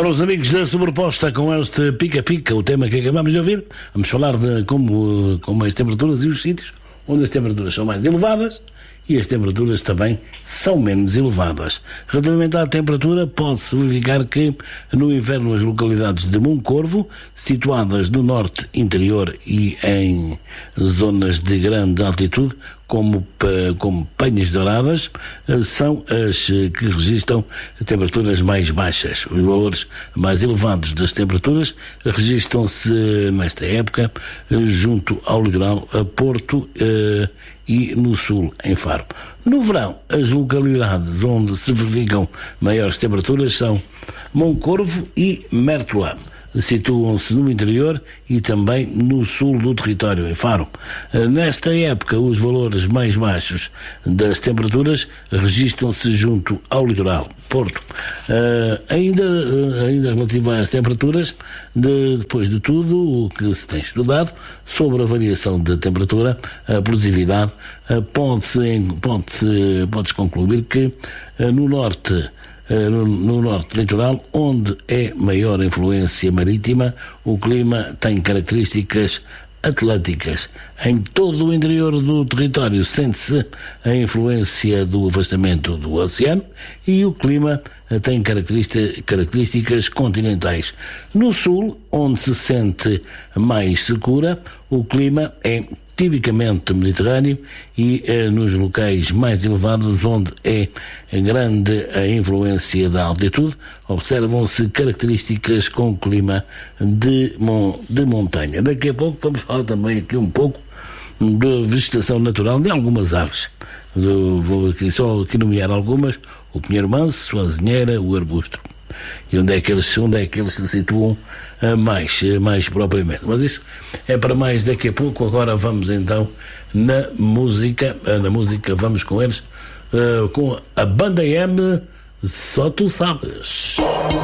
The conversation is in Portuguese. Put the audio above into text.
Ora, os amigos da Sobreposta, com este pica-pica, o tema que acabamos de ouvir, vamos falar de como as temperaturas e os sítios onde as temperaturas são mais elevadas e as temperaturas também são menos elevadas. Relativamente à temperatura, pode-se verificar que no inverno as localidades de Moncorvo, situadas no norte interior e em zonas de grande altitude, como Penhas Douradas, são as que registram temperaturas mais baixas. Os valores mais elevados das temperaturas registram-se nesta época junto ao litoral, a Porto e no sul, em Faro. No verão, as localidades onde se verificam maiores temperaturas são Moncorvo e Mértola. Situam-se no interior e também no sul do território, em Faro. Nesta época, os valores mais baixos das temperaturas registram-se junto ao litoral, Porto. Ainda relativo às temperaturas, depois de tudo o que se tem estudado sobre a variação da temperatura, a pluviosidade, pode-se concluir que no norte litoral, onde é maior influência marítima, o clima tem características atlânticas. Em todo o interior do território sente-se a influência do afastamento do oceano e o clima tem características continentais. No sul, onde se sente mais secura, o clima é tipicamente mediterrâneo e nos locais mais elevados, onde é grande a influência da altitude, observam-se características com clima de montanha. Daqui a pouco vamos falar também aqui um pouco da vegetação natural de algumas árvores. Vou só nomear algumas: o pinheiro manso, a azinheira, o arbusto. E onde é que eles se situam mais propriamente. Mas isso é para mais daqui a pouco. Agora vamos então na música. Vamos com eles, com a Banda M, Só Tu Sabes.